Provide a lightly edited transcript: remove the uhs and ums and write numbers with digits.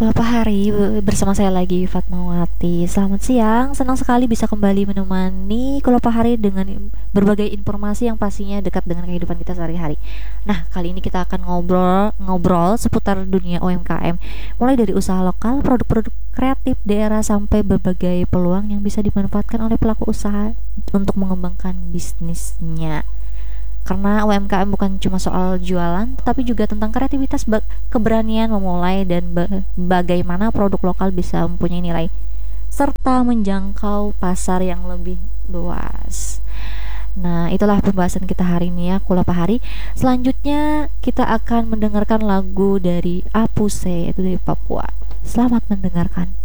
Kulapa Hari bersama saya lagi Fatmawati. Selamat siang, senang sekali bisa kembali menemani Kulapa Hari dengan berbagai informasi yang pastinya dekat dengan kehidupan kita sehari-hari. Nah, kali ini kita akan ngobrol seputar dunia UMKM, mulai dari usaha lokal, produk-produk kreatif daerah sampai berbagai peluang yang bisa dimanfaatkan oleh pelaku usaha untuk mengembangkan bisnisnya. Karena UMKM bukan cuma soal jualan, tapi juga tentang kreativitas, keberanian memulai, dan bagaimana produk lokal bisa mempunyai nilai serta menjangkau pasar yang lebih luas. Nah, itulah pembahasan kita hari ini ya, Kulapa Hari. Selanjutnya kita akan mendengarkan lagu dari Apuse, yaitu dari Papua. Selamat mendengarkan.